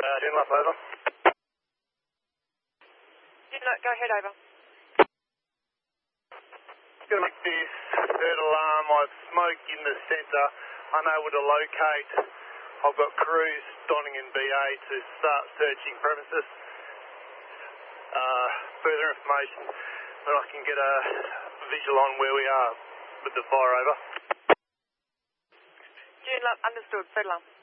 Joondalup, over. Joondalup, go ahead, over. Going to make this third alarm. I've smoke in the centre, unable to locate. I've got crews donning in BA to start searching premises. Further information that I can get a visual on where we are with the fire, over. Joondalup, understood, third alarm.